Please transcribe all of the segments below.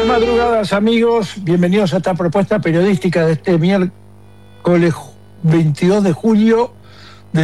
Buenas madrugadas, amigos. Bienvenidos a esta propuesta periodística de este miércoles 22 de julio de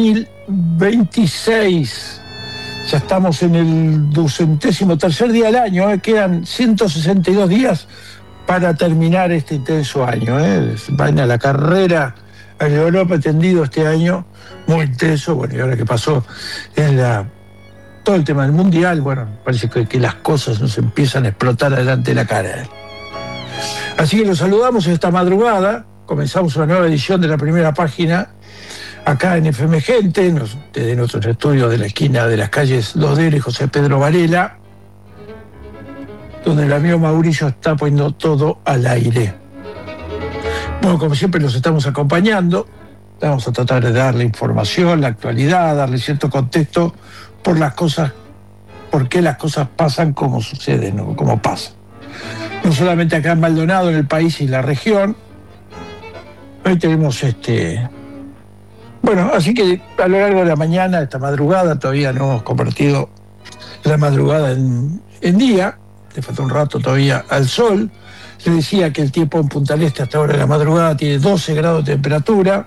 2026. Ya estamos en el 203º día del año. Quedan 162 días para terminar este intenso año. Van a la carrera al Europa tendido este año, muy intenso. Bueno, y ahora que pasó todo el tema del mundial, bueno, parece que las cosas nos empiezan a explotar delante de la cara. Así que los saludamos esta madrugada. Comenzamos una nueva edición de la primera página acá en FM Gente, desde nuestros estudios de la esquina de las calles Lodero y José Pedro Varela, donde el amigo Mauricio está poniendo todo al aire. Bueno, como siempre los estamos acompañando. Vamos a tratar de darle información, la actualidad, darle cierto contexto por qué las cosas pasan como suceden, ¿no? Como pasan. No solamente acá en Maldonado, en el país y la región. Hoy tenemos Bueno, así que a lo largo de la mañana, esta madrugada, todavía no hemos convertido la madrugada en día, le falta un rato todavía al sol. Se decía que el tiempo en Punta del Este hasta ahora de la madrugada tiene 12 grados de temperatura,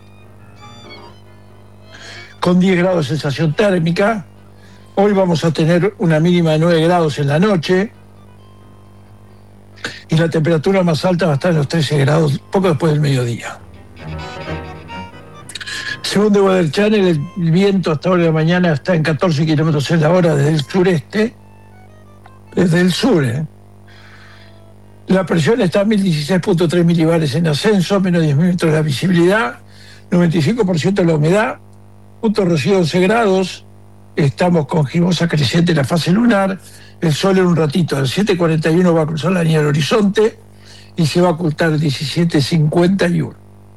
con 10 grados de sensación térmica. Hoy vamos a tener una mínima de 9 grados en la noche y la temperatura más alta va a estar en los 13 grados poco después del mediodía. Según The Weather Channel, el viento hasta ahora de la mañana está en 14 kilómetros en la hora desde el sureste, desde el sur. La presión está a 1016.3 milibares en ascenso, menos 10 metros de la visibilidad, 95% de la humedad, punto rocío 11 grados. Estamos con gibosa creciente en la fase lunar. El sol en un ratito, a las 7:41 va a cruzar la línea del horizonte y se va a ocultar a 17:51.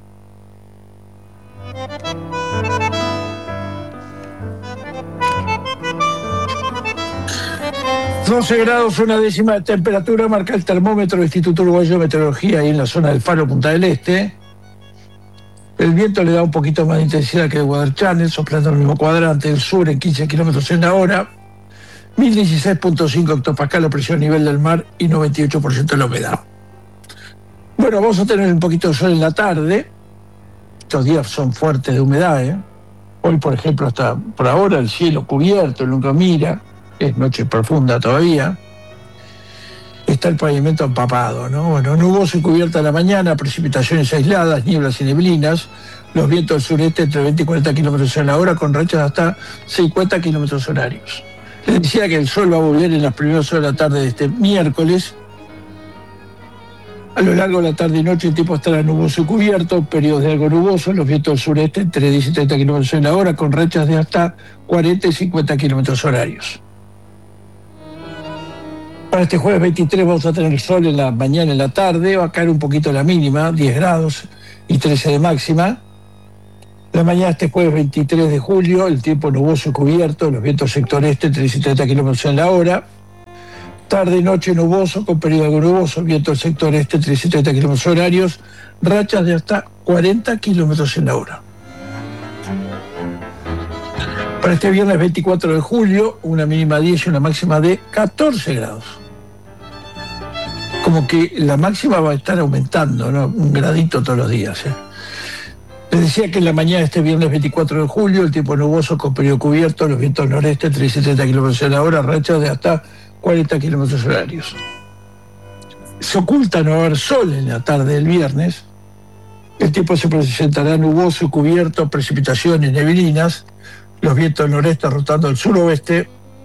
...12 grados, una décima de temperatura, marca el termómetro del Instituto Uruguayo de Meteorología ahí en la zona del Faro Punta del Este. El viento le da un poquito más de intensidad que el Weather Channel, soplando en el mismo cuadrante, el sur en 15 kilómetros en la hora, 1016.5 hectopascal la presión a nivel del mar y 98% de la humedad. Bueno, vamos a tener un poquito de sol en la tarde. Estos días son fuertes de humedad. Hoy, por ejemplo, hasta por ahora el cielo cubierto, nunca mira, es noche profunda todavía. Está el pavimento empapado, ¿no? Bueno, nuboso y cubierta a la mañana, precipitaciones aisladas, nieblas y neblinas, los vientos del sureste entre 20 y 40 kilómetros en la hora, con rachas hasta 50 kilómetros horarios. Les decía que el sol va a volver en las primeras horas de la tarde de este miércoles. A lo largo de la tarde y noche el tiempo estará nuboso y cubierto, periodos de algo nuboso, los vientos del sureste entre 10 y 30 kilómetros en la hora, con rachas de hasta 40 y 50 kilómetros horarios. Para este jueves 23 vamos a tener sol en la mañana y en la tarde, va a caer un poquito la mínima, 10 grados y 13 de máxima. La mañana este jueves 23 de julio, el tiempo nuboso y cubierto, los vientos sector este entre 10 y 30 kilómetros en la hora. Tarde y noche nuboso, con periodo algo nuboso, viento del sector este entre 10 y 30 kilómetros horarios, rachas de hasta 40 kilómetros en la hora. Para este viernes 24 de julio, una mínima de 10 y una máxima de 14 grados. Como que la máxima va a estar aumentando, ¿no? Un gradito todos los días. Les decía que en la mañana de este viernes 24 de julio, el tiempo nuboso con periodo cubierto, los vientos noreste entre 10 y 30 kilómetros en la hora, rachas de hasta 40 kilómetros horarios. Se oculta no haber sol en la tarde del viernes. El tiempo se presentará nuboso y cubierto, precipitaciones neblinas, los vientos del noreste rotando al suroeste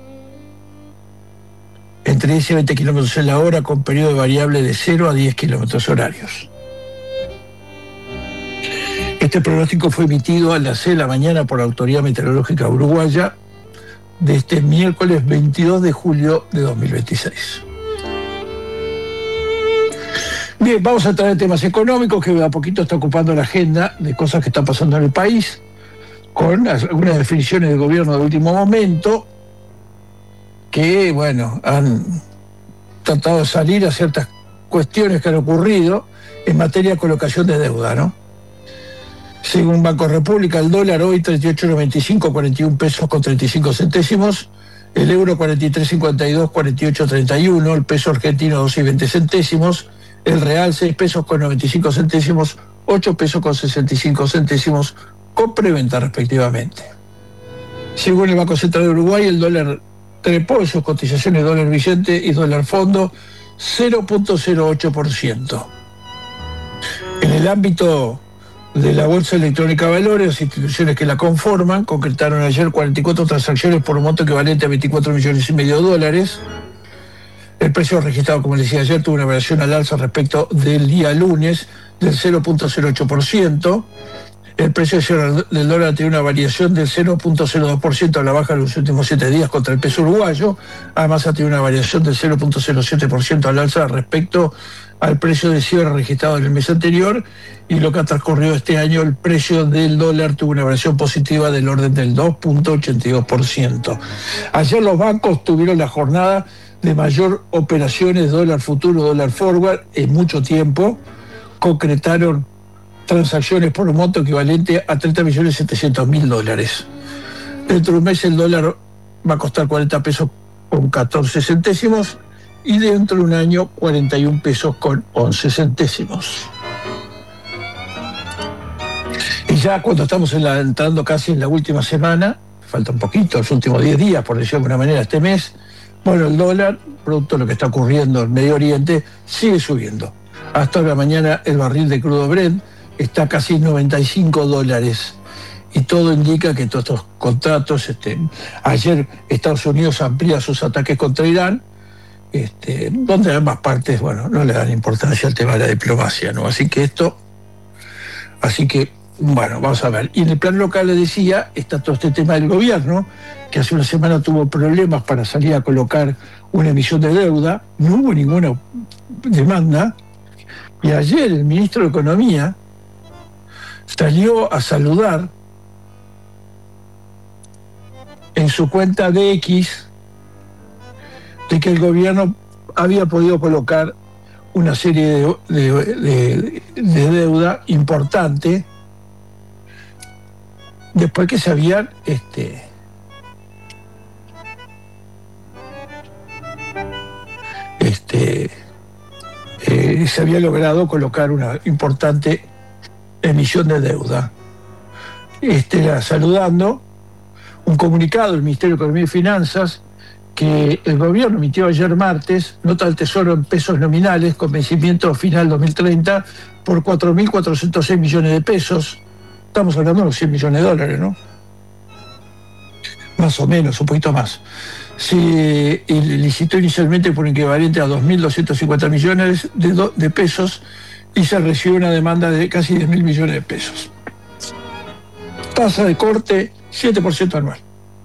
entre 10 y 20 kilómetros en la hora, con periodo variable de 0 a 10 kilómetros horarios. Este pronóstico fue emitido a las 6 de la mañana por la Autoridad Meteorológica Uruguaya de este miércoles 22 de julio de 2026. Bien, vamos a traer temas económicos que a poquito está ocupando la agenda de cosas que están pasando en el país, con algunas definiciones del gobierno de último momento que, bueno, han tratado de salir a ciertas cuestiones que han ocurrido en materia de colocación de deuda, ¿no? Según Banco República, el dólar hoy 38,95, 41 pesos con 35 centésimos. el euro 43.52, 48.31, el peso argentino 2,20 centésimos, el real 6 pesos con 95 centésimos, 8 pesos con 65 centésimos, con preventa respectivamente. Según el Banco Central de Uruguay, el dólar trepó en sus cotizaciones dólar vigente y dólar fondo 0,08%. En el ámbito de la Bolsa Electrónica de Valores, las instituciones que la conforman concretaron ayer 44 transacciones por un monto equivalente a 24,5 millones de dólares. El precio registrado, como les decía ayer, tuvo una variación al alza respecto del día lunes del 0,08%. El precio del dólar tiene una variación del 0,02% a la baja en los últimos 7 días contra el peso uruguayo. Además, ha tenido una variación del 0,07% al alza respecto al precio de cierre registrado en el mes anterior. Y lo que ha transcurrido este año, el precio del dólar tuvo una variación positiva del orden del 2,82%. Ayer los bancos tuvieron la jornada de mayor operaciones dólar futuro, dólar forward en mucho tiempo. Concretaron transacciones por un monto equivalente a 30.700.000 dólares. Dentro de un mes el dólar va a costar 40 pesos con 14 centésimos y dentro de un año 41 pesos con 11 centésimos. Y ya cuando estamos entrando casi en la última semana, falta un poquito, los últimos 10 días, por decirlo de alguna manera, este mes, bueno, el dólar, producto de lo que está ocurriendo en Medio Oriente, sigue subiendo. Hasta la mañana el barril de crudo Brent está casi $95. Y todo indica que todos estos contratos, ayer Estados Unidos amplía sus ataques contra Irán, donde ambas partes, bueno, no le dan importancia al tema de la diplomacia, ¿no? Así que, bueno, vamos a ver. Y en el plan local, le decía, está todo este tema del gobierno, que hace una semana tuvo problemas para salir a colocar una emisión de deuda, no hubo ninguna demanda, y ayer el ministro de Economía salió a saludar en su cuenta de X de que el gobierno había podido colocar una serie de deuda importante después que se habían se había logrado colocar una importante emisión de deuda. Saludando un comunicado del Ministerio de Economía y Finanzas que el gobierno emitió ayer martes, nota del Tesoro en pesos nominales con vencimiento final 2030 por 4.406 millones de pesos. Estamos hablando de los 100 millones de dólares, ¿no? Más o menos, un poquito más. Se licitó inicialmente por un equivalente a 2.250 millones de pesos y se recibió una demanda de casi 10.000 millones de pesos. Tasa de corte 7% anual.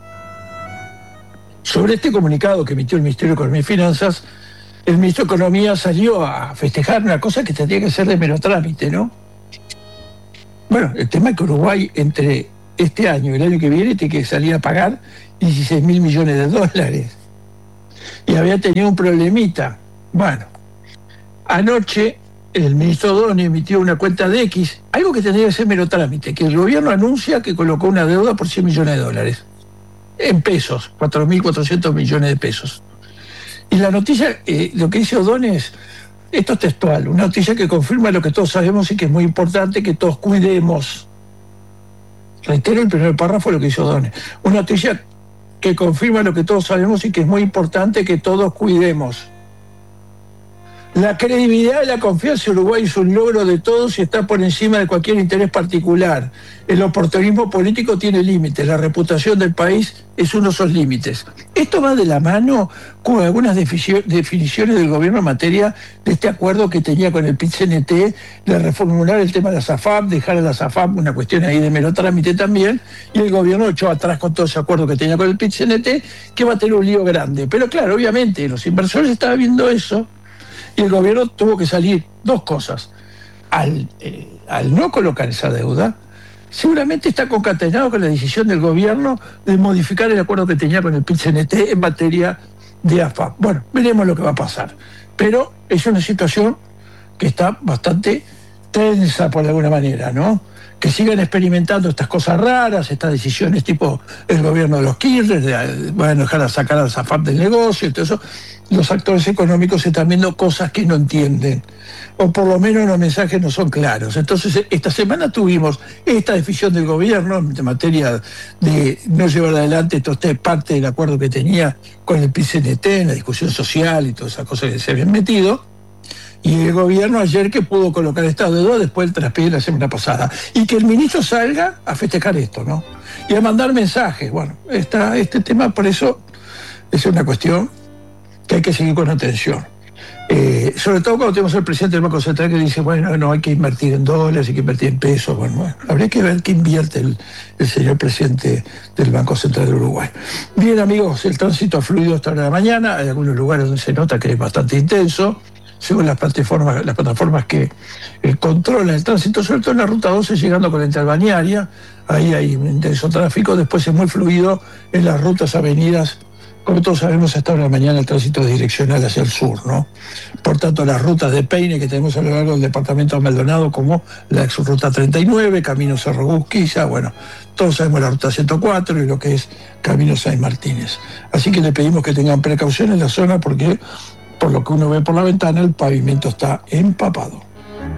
Sobre este comunicado que emitió el Ministerio de Economía y Finanzas, el ministro de Economía salió a festejar una cosa que tendría que ser de mero trámite, ¿no? Bueno, el tema es que Uruguay entre este año y el año que viene tiene que salir a pagar 16.000 millones de dólares. Y había tenido un problemita. Bueno, anoche el ministro Doni emitió una cuenta de X, algo que tendría que ser mero trámite, que el gobierno anuncia que colocó una deuda por 100 millones de dólares. En pesos, 4.400 millones de pesos. Y la noticia, lo que dice O'Donnell es, esto es textual, una noticia que confirma lo que todos sabemos y que es muy importante que todos cuidemos. Reitero el primer párrafo de lo que dice O'Donnell. Una noticia que confirma lo que todos sabemos y que es muy importante que todos cuidemos. La credibilidad y la confianza en Uruguay es un logro de todos y está por encima de cualquier interés particular. El oportunismo político tiene límites, la reputación del país es uno de esos límites. Esto va de la mano con algunas definiciones del gobierno en materia de este acuerdo que tenía con el PIT-CNT, de reformular el tema de la SAFAP, dejar a la SAFAP una cuestión ahí de mero trámite también, y el gobierno echó atrás con todo ese acuerdo que tenía con el PIT-CNT, que va a tener un lío grande. Pero claro, obviamente, los inversores estaban viendo eso, y el gobierno tuvo que salir dos cosas. Al no colocar esa deuda, seguramente está concatenado con la decisión del gobierno de modificar el acuerdo que tenía con el PIT-CNT en materia de AFAP. Bueno, veremos lo que va a pasar. Pero es una situación que está bastante tensa por alguna manera, ¿no? que sigan experimentando estas cosas raras, estas decisiones tipo el gobierno de los Kirchner, van a dejar a sacar a Zafar del negocio y todo eso. Los actores económicos están viendo cosas que no entienden, o por lo menos los mensajes no son claros. Entonces, esta semana tuvimos esta decisión del gobierno en materia de no llevar adelante esto, parte del acuerdo que tenía con el PCNT en la discusión social y todas esas cosas que se habían metido. Y el gobierno ayer que pudo colocar estado de deuda después del traspié de la semana pasada. Y que el ministro salga a festejar esto, ¿no? Y a mandar mensajes. Bueno, este tema, por eso, es una cuestión que hay que seguir con atención. Sobre todo cuando tenemos al presidente del Banco Central que dice, bueno, no hay que invertir en dólares, hay que invertir en pesos. Bueno, habría que ver qué invierte el señor presidente del Banco Central de Uruguay. Bien, amigos, el tránsito ha fluido hasta la mañana. Hay algunos lugares donde se nota que es bastante intenso, según las plataformas que controlan el tránsito, sobre todo en la ruta 12 llegando con la interbalnearia. Ahí hay un intenso tráfico. Después es muy fluido en las rutas, avenidas. Como todos sabemos, hasta ahora de la mañana el tránsito es direccional hacia el sur, ¿no? Por tanto, las rutas de peine que tenemos a lo largo del departamento de Maldonado, como la exruta 39, Camino Cerro Busquilla, bueno, todos sabemos la ruta 104 y lo que es Camino San Martínez. Así que le pedimos que tengan precaución en la zona porque, por lo que uno ve por la ventana, el pavimento está empapado.